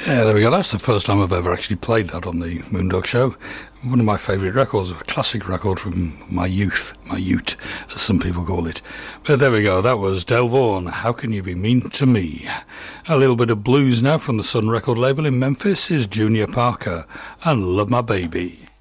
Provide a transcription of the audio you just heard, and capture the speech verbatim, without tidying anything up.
Yeah, there we go. That's the first time I've ever actually played that on the Moondog Show. One of my favourite records, a classic record from my youth, my ute, as some people call it. But there we go, that was Del Vaughan, How Can You Be Mean to Me? A little bit of blues now from the Sun record label in Memphis is Junior Parker and Love My Baby.